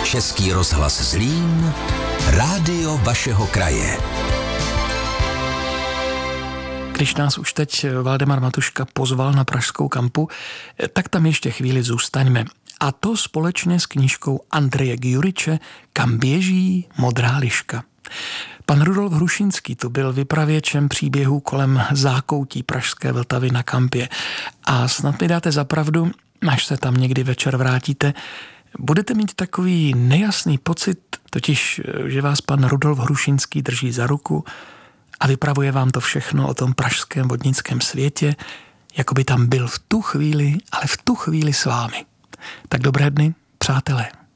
Český rozhlas Zlín, rádio vašeho kraje. Když nás už teď Valdemar Matuška pozval na pražskou kampu, tak tam ještě chvíli zůstaňme. A to společně s knížkou Andreje Gjuriče Kam běží modrá liška. Pan Rudolf Hrušínský tu byl vypravěčem příběhů kolem zákoutí pražské Vltavy na kampě. A snad mi dáte za pravdu, až se tam někdy večer vrátíte, budete mít takový nejasný pocit, totiž, že vás pan Rudolf Hrušínský drží za ruku a vypravuje vám to všechno o tom pražském vodnickém světě, jako by tam byl v tu chvíli, ale v tu chvíli s vámi. Tak dobré dny, přátelé.